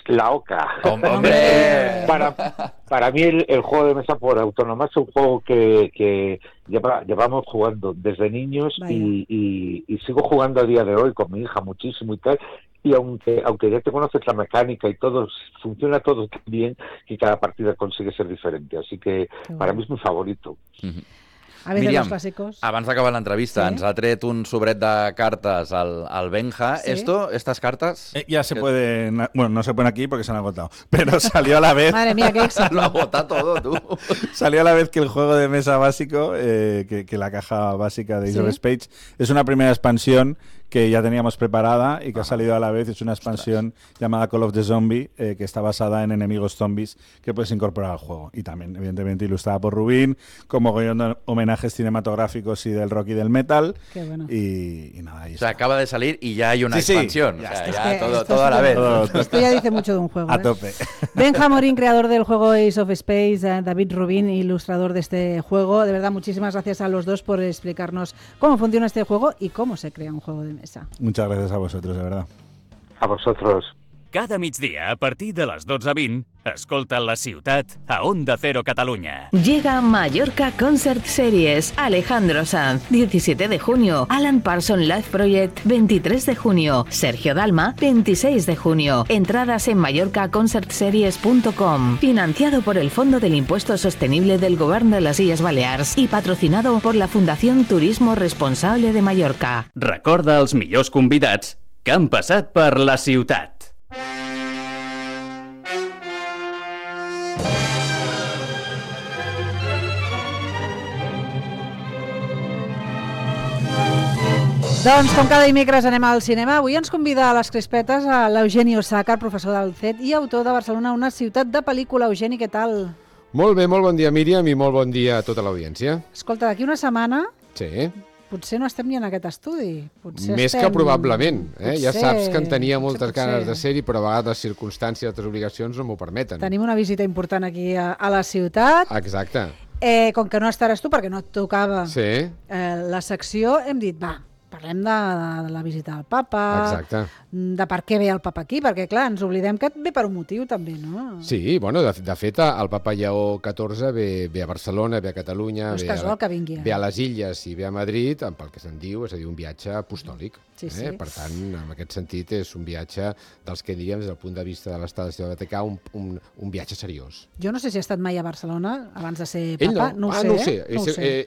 La Oca. ¡Hombre! Para mí el juego de mesa por autonomía es un juego que llevamos jugando desde niños y sigo jugando a día de hoy con mi hija muchísimo y tal. Y aunque ya te conoces la mecánica y todo, funciona todo tan bien que cada partida consigue ser diferente. Así que para mí es mi favorito. A veces Míriam, los clásicos. abans d'acabar l'entrevista, ens ha tret un sobret de cartas al Benja. Sí. Estas cartas... Ya se pueden... Bueno, no se pueden aquí porque se han agotado. Pero salió a la vez... Madre mía, qué éxito. Lo agota todo, tú. Salió a la vez que el juego de mesa básico, que la caja básica de Ace of Spades, es una primera expansión que ya teníamos preparada y que ha salido a la vez. Es una expansión llamada Call of the Zombie, que está basada en enemigos zombies que puedes incorporar al juego. Y también, evidentemente, ilustrada por Rubín, como homenajes cinematográficos y del rock y del metal. Qué bueno. Y nada, ahí O sea, acaba de salir y ya hay una Sí, expansión. ya o sea, está. ya todo a la vez. Esto ya dice mucho de un juego. A tope. Benja Morín, creador del juego Ace of Spades, David Rubín, ilustrador de este juego. De verdad, muchísimas gracias a los dos por explicarnos cómo funciona este juego y cómo se crea un juego de mesa. Muchas gracias a vosotros, de verdad. A vosotros. Cada migdia, a partir de les 12:20, escolta La Ciutat a Onda Cero Catalunya. Llega Mallorca Concert Series. Alejandro Sanz, 17 de junio. Alan Parsons Live Project, 23 de junio. Sergio Dalma, 26 de junio. Entradas en mallorcaconcertseries.com. Financiado por el Fondo del Impuesto Sostenible del Govern de les Illes Balears y patrocinado por la Fundación Turismo Responsable de Mallorca. Recorda els millors convidats que han passat per La Ciutat. Doncs, com cada dimecres anem al cinema, avui ens convida a les crispetes a l'Eugeni Osàcar, professor del CET i autor de Barcelona, una ciutat de pel·lícula. Eugeni, què tal? Molt bé, molt bon dia, Míriam, i molt bon dia a tota l'audiència. Escolta, d'aquí una setmana Sí. potser no estem ni en aquest estudi. Potser Més estem... que probablement. Ja Potser, saps que en tenia moltes potser. ganes de ser-hi, però a vegades les circumstàncies i altres obligacions no m'ho permeten. Tenim una visita important aquí a la ciutat. Exacte. Com que no estaràs tu, perquè no et tocava Sí, la secció, hem dit, va, parlem de la visita al papa, exacte. de per què ve el papa aquí, perquè clar, ens oblidem que ve per un motiu també, no? Sí, bueno, de fet, el papa Lleó XIV ve a Barcelona, ve a Catalunya, No és casual que vingui. ve a les Illes i ve a Madrid, pel que se'n diu, és a dir, un viatge apostòlic. Sí, sí. Per tant, en aquest sentit, és un viatge dels que diguem, des del punt de vista de l'Estat de Ciutat Vaticà, un viatge seriós. Jo no sé si ha estat mai a Barcelona abans de ser Ell papa, no, ho no ho sé. sé.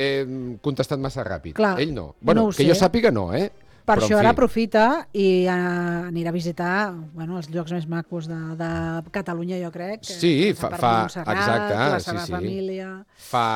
He contestat massa ràpid. Clar, Ell no. Bueno, no ho que sé. jo sàpiga no, Per Però, això en ara fi. aprofita i anirà a visitar els llocs més macos de Catalunya, jo crec. Sí, Passa per fa Montserrat, exacte, la sí, Sagrada sí. Família...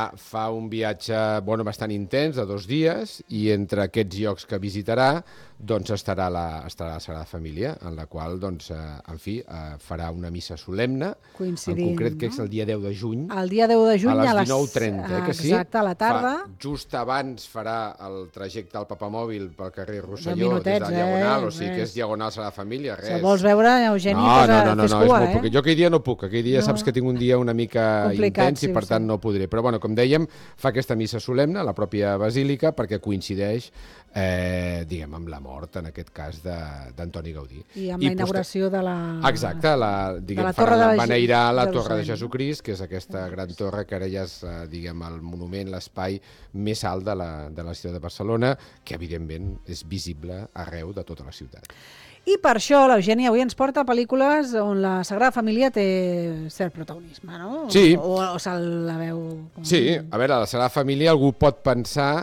Fa un viatge bastant intens, de 2 dies, i entre aquests llocs que visitarà doncs estarà la Sagrada Família, en la qual, doncs, en fi, farà una missa solemne, Coincidint, en concret, que no? és el dia 10 de juny, El dia 10 de juny a les 19:30, que sí? Exacte, a la tarda. Just abans farà el trajecte al Papamòbil pel carrer Rosselló, minutets, des de Diagonal, o sigui res. que és Diagonal Sagrada Família, Si res. el vols veure, Eugeni, No, fes és cua, molt poc. Jo aquell dia no puc, aquell dia No. saps que tinc un dia una mica Complicat, intens i sí, per tant sí. no podré. Però bueno, com dèiem, fa aquesta missa solemne a la pròpia basílica perquè coincideix diguem, amb la mort, en aquest cas, d'Antoni Gaudí. I amb la inauguració de la... Exacte, la torre de beneirà la Torre de Jerusalem. Jesucrist, que és aquesta gran torre que ara ja és, diguem, el monument, l'espai més alt de la ciutat de Barcelona, que evidentment és visible arreu de tota la ciutat. I per això l'Eugeni avui ens porta pel·lícules on la Sagrada Família té cert protagonisme, no? Sí. O se'l la veu... Sí, a veure, la Sagrada Família algú pot pensar,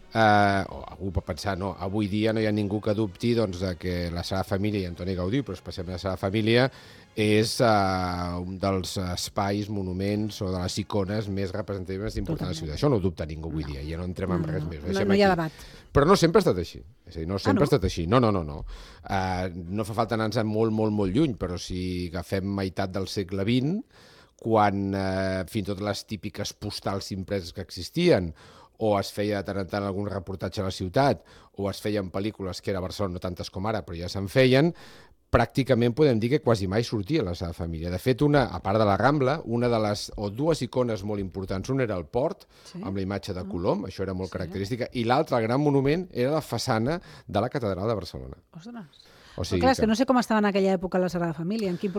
no, avui dia no hi ha ningú que dubti doncs, de que la Sagrada Família i Antoni Gaudí, però especialment la Sagrada Família, és un dels espais, monuments o de les icones més representatives d'important de la ciutat. Això no ho dubta ningú avui dia, ja no entrem en res més. No hi ha debat. Però no sempre ha estat així. És a dir, no sempre no? ha estat així. No. No fa falta anar-nos molt, molt, molt lluny, però si agafem meitat del segle XX, quan fins i tot les típiques postals impreses que existien, o es feia de tant en tant algun reportatge a la ciutat, o es feien pel·lícules que era a Barcelona, no tantes com ara, però ja se'n feien, pràcticament podem dir que quasi mai sortia la Sagrada Família. De fet, a part de la Rambla, una de les, o dues icones molt importants, una era el port, amb la imatge de Colom, això era molt característica, i l'altre, el gran monument, era la façana de la Catedral de Barcelona. Ostres. O sigui Però clar, és que no sé com estava en aquella època la Sagrada Família, en quin